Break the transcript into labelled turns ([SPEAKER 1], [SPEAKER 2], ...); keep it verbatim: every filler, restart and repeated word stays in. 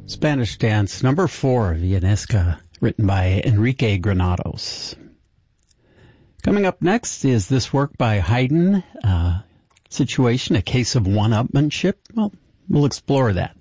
[SPEAKER 1] Spanish Dance, number four, Villanesca, written by Enrique Granados. Coming up next is this work by Haydn, uh, Situation, A Case of One-Upmanship. Well, we'll explore that.